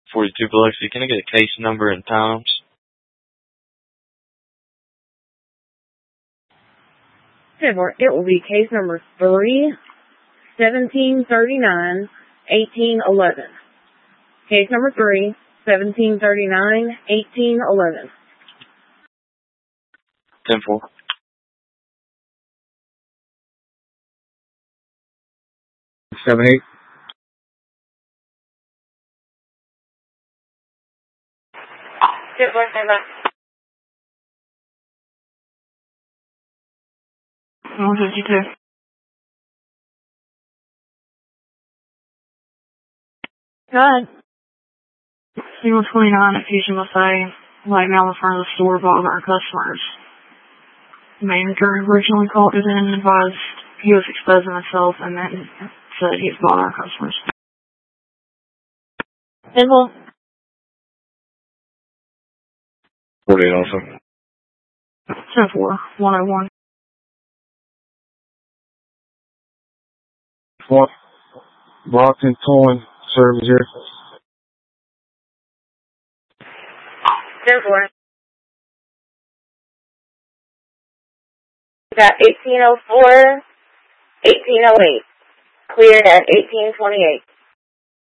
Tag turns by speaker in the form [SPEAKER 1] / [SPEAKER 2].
[SPEAKER 1] 42 Biloxi. Can I get a case number and times?
[SPEAKER 2] It will be case number 3/17/39/1811. Case number 3/17/39/1811.
[SPEAKER 1] 10-4.
[SPEAKER 3] Seven eight.
[SPEAKER 4] Go ahead. Single 29 at Fusion Buffet, right now in front of the store, bothering our customers. The manager originally called it in and advised he was exposing himself and then said he was bothering our customers. Simple.
[SPEAKER 3] 48 also.
[SPEAKER 4] 10-4, 101.
[SPEAKER 3] Brockton Towing Service here.
[SPEAKER 2] 10-4. Got 1804, 1808. Cleared at 1828.